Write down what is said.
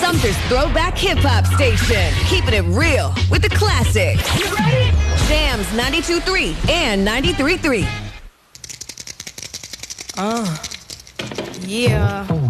Sumter's Throwback Hip Hop Station. Keeping it real with the classics. You ready? Jams 92.3 and 93.3. Yeah.